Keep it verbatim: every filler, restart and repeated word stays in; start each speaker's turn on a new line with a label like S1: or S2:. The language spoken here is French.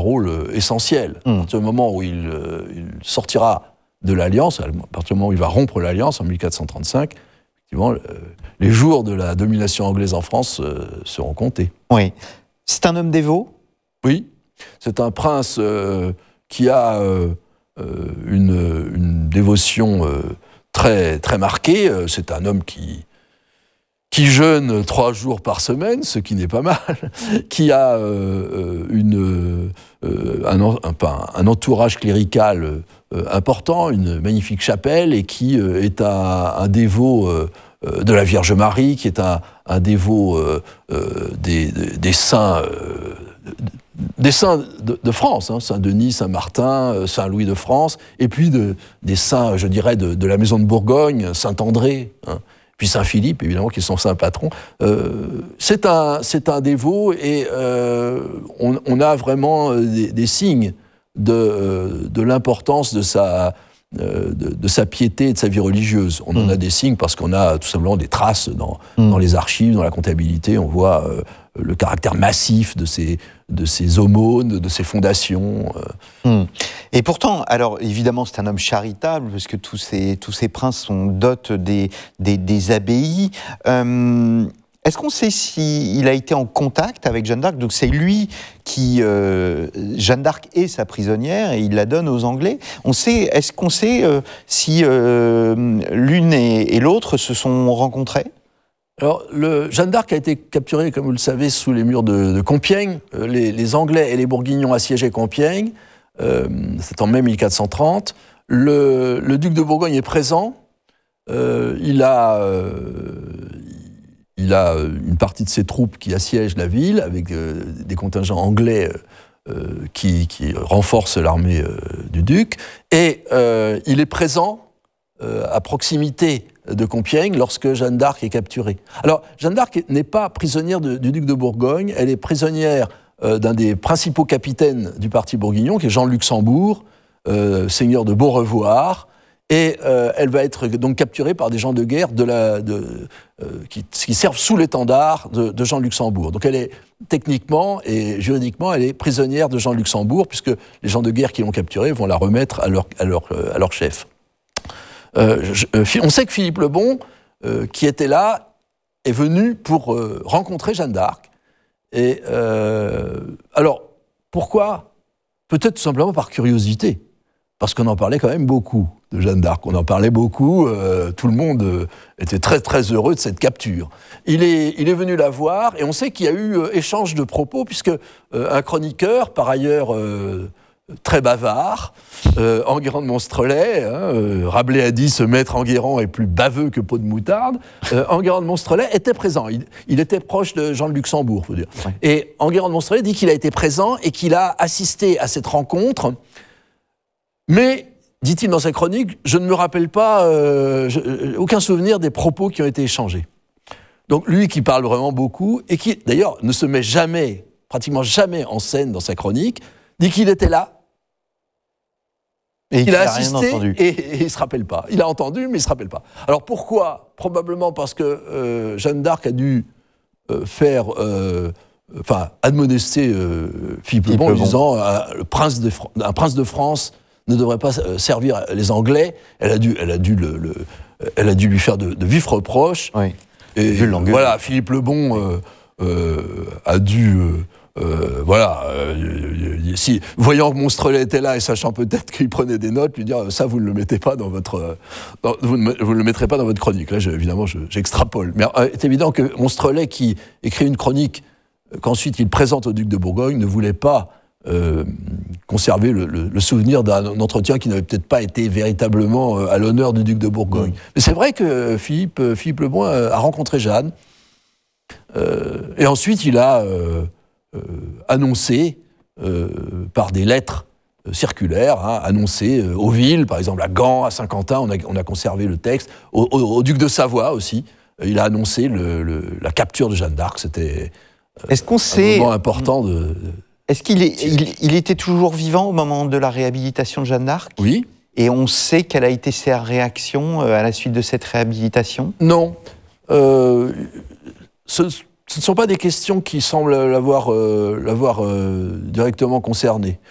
S1: rôle essentiel. Mmh. À partir du moment où il, il sortira de l'Alliance, à partir du moment où il va rompre l'Alliance en mille quatre cent trente-cinq, effectivement, les jours de la domination anglaise en France seront comptés.
S2: Oui. C'est un homme dévot ?
S1: Oui. C'est un prince euh, qui a euh, une, une dévotion euh, très, très marquée. C'est un homme qui, qui jeûne trois jours par semaine, ce qui n'est pas mal, qui a euh, une, euh, un, un, un entourage clérical euh, important, une magnifique chapelle, et qui euh, est un, un dévot euh, de la Vierge Marie, qui est un, un dévot euh, euh, des, des saints... Euh, des saints de, de France, hein, Saint-Denis, Saint-Martin, Saint-Louis de France, et puis de, des saints, je dirais, de, de la maison de Bourgogne, Saint-André, hein, puis Saint-Philippe, évidemment, qui est son saint patron. Euh, c'est, un, c'est un dévot, et euh, on, on a vraiment des, des signes de, de l'importance de sa, de, de sa piété et de sa vie religieuse. On mmh. en a des signes parce qu'on a tout simplement des traces dans, mmh. dans les archives, dans la comptabilité. On voit euh, le caractère massif de ces, de ces aumônes, de ces fondations.
S2: Euh. Mmh. Et pourtant, alors évidemment, c'est un homme charitable, parce que tous ces, tous ces princes sont dotés des, des, des abbayes. Euh, est-ce qu'on sait s'il a été en contact avec Jeanne d'Arc ? Donc c'est lui qui... Euh, Jeanne d'Arc est sa prisonnière et il la donne aux Anglais. On sait, est-ce qu'on sait euh, si euh, l'une et, et l'autre se sont rencontrées ?
S1: Alors, le, Jeanne d'Arc a été capturée, comme vous le savez, sous les murs de, de Compiègne. Euh, les, les Anglais et les Bourguignons assiégeaient Compiègne. Euh, c'est en mai mille quatre cent trente. Le, le duc de Bourgogne est présent. Euh, il a, euh, il a une partie de ses troupes qui assiègent la ville, avec euh, des contingents anglais euh, qui, qui renforcent l'armée euh, du duc. Et euh, il est présent euh, à proximité de Compiègne lorsque Jeanne d'Arc est capturée. Alors, Jeanne d'Arc n'est pas prisonnière de, du duc de Bourgogne, elle est prisonnière euh, d'un des principaux capitaines du parti bourguignon, qui est Jean de Luxembourg, euh, seigneur de Beaurevoir, et euh, elle va être donc capturée par des gens de guerre de la, de, euh, qui, qui servent sous l'étendard de, de Jean de Luxembourg. Donc elle est techniquement et juridiquement, elle est prisonnière de Jean de Luxembourg, puisque les gens de guerre qui l'ont capturée vont la remettre à leur, à leur, à leur chef. Euh, je, euh, on sait que Philippe le Bon, euh, qui était là, est venu pour euh, rencontrer Jeanne d'Arc. Et euh, alors, pourquoi ? Peut-être tout simplement par curiosité, parce qu'on en parlait quand même beaucoup de Jeanne d'Arc. On en parlait beaucoup, euh, tout le monde euh, était très très heureux de cette capture. Il est, il est venu la voir, et on sait qu'il y a eu euh, échange de propos, puisque euh, un chroniqueur, par ailleurs... Euh, très bavard, euh, Enguerrand de Monstrelet, hein, euh, Rabelais a dit « ce maître Enguerrand est plus baveux que pot de moutarde euh, », Enguerrand de Monstrelet était présent, il, il était proche de Jean de Luxembourg, faut dire. Ouais. Et Enguerrand de Monstrelet dit qu'il a été présent et qu'il a assisté à cette rencontre, mais, dit-il dans sa chronique, je ne me rappelle pas, euh, je, aucun souvenir des propos qui ont été échangés. Donc lui qui parle vraiment beaucoup, et qui d'ailleurs ne se met jamais, pratiquement jamais en scène dans sa chronique, dit qu'il était là,
S2: Et
S1: il a, a assisté
S2: et,
S1: et il ne se rappelle pas. Il a entendu, mais il ne se rappelle pas. Alors pourquoi ? Probablement parce que euh, Jeanne d'Arc a dû euh, faire, euh, enfin, admonester euh, Philippe le Bon en disant euh, le prince de Fr- un prince de France ne devrait pas euh, servir les Anglais. Elle a dû, elle a dû, le, le, elle a dû lui faire de, de vifs reproches.
S2: Oui.
S1: Et voilà, Philippe le Bon euh, euh, a dû... Euh, Euh, voilà, euh, si, voyant que Monstrelet était là et sachant peut-être qu'il prenait des notes, lui dire ça vous ne le mettez pas dans votre, dans, vous, ne, vous ne le mettrez pas dans votre chronique. Là, je, évidemment, je, j'extrapole. Mais euh, c'est évident que Monstrelet, qui écrit une chronique euh, qu'ensuite il présente au duc de Bourgogne, ne voulait pas euh, conserver le, le, le souvenir d'un entretien qui n'avait peut-être pas été véritablement euh, à l'honneur du duc de Bourgogne. Mmh. Mais c'est vrai que Philippe, Philippe le Bon a rencontré Jeanne, euh, et ensuite il a euh, Euh, annoncé euh, par des lettres euh, circulaires, hein, annoncé euh, aux villes, par exemple à Gand, à Saint-Quentin, on a, on a conservé le texte, au, au, au duc de Savoie aussi, euh, il a annoncé le, le, la capture de Jeanne d'Arc, c'était euh,
S2: Est-ce qu'on
S1: un
S2: sait...
S1: moment important de... de...
S2: Est-ce qu'il est, il, il était toujours vivant au moment de la réhabilitation de Jeanne d'Arc ?
S1: Oui.
S2: Et on sait quelle a été sa réaction à la suite de cette réhabilitation ?
S1: Non. Euh, ce, ce ne sont pas des questions qui semblent l'avoir euh, l'avoir, euh, directement concerné.